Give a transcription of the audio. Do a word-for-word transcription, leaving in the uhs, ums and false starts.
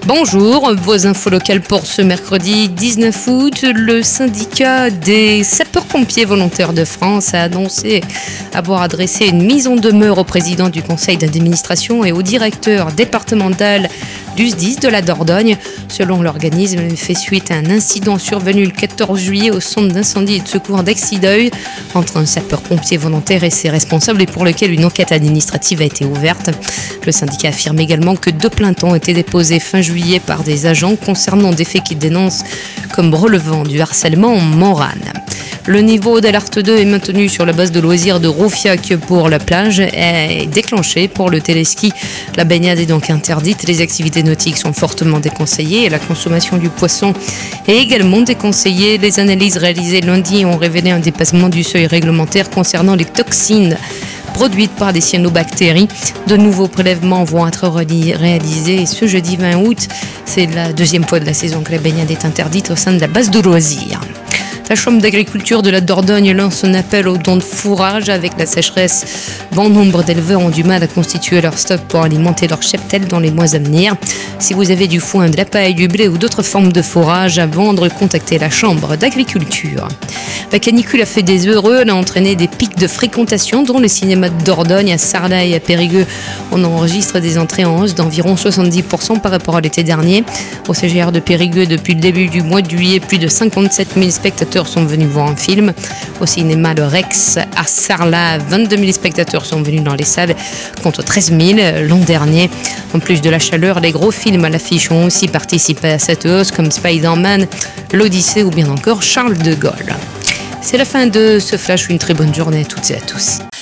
Bonjour, vos infos locales pour ce mercredi dix-neuf août. Le syndicat des sapeurs-pompiers volontaires de France a annoncé avoir adressé une mise en demeure au président du conseil d'administration et au directeur départemental du S D I S de la Dordogne. Selon l'organisme, il fait suite à un incident survenu le quatorze juillet au centre d'incendie et de secours d'Exideuil entre un sapeur-pompier volontaire et ses responsables et pour lequel une enquête administrative a été ouverte. Le syndicat affirme également que deux plaintes ont été déposées fin juillet par des agents concernant des faits qu'ils dénoncent comme relevant du harcèlement moral. Le niveau d'alerte deux est maintenu sur la base de loisirs de Roufiac pour la plage est déclenché pour le téléski. La baignade est donc interdite. Les activités nautiques sont fortement déconseillées et la consommation du poisson est également déconseillée. Les analyses réalisées lundi ont révélé un dépassement du seuil réglementaire concernant les toxines produites par des cyanobactéries. De nouveaux prélèvements vont être réalisés ce jeudi vingt août. C'est la deuxième fois de la saison que la baignade est interdite au sein de la base de loisirs. La Chambre d'agriculture de la Dordogne lance un appel aux dons de fourrage. Avec la sécheresse, bon nombre d'éleveurs ont du mal à constituer leur stock pour alimenter leur cheptel dans les mois à venir. Si vous avez du foin, de la paille, du blé ou d'autres formes de fourrage à vendre, contactez la Chambre d'agriculture. La canicule a fait des heureux, elle a entraîné des pics de fréquentation dont le cinéma de Dordogne, à Sarlat et à Périgueux. On enregistre des entrées en hausse d'environ soixante-dix pour cent par rapport à l'été dernier. Au C G R de Périgueux, depuis le début du mois de juillet, plus de cinquante-sept mille spectateurs sont venus voir un film. Au cinéma Le Rex à Sarlat, vingt-deux mille spectateurs sont venus dans les salles contre treize mille l'an dernier. En plus de la chaleur, les gros films à l'affiche ont aussi participé à cette hausse comme Spider-Man, l'Odyssée ou bien encore Charles de Gaulle. C'est la fin de ce flash, une très bonne journée à toutes et à tous.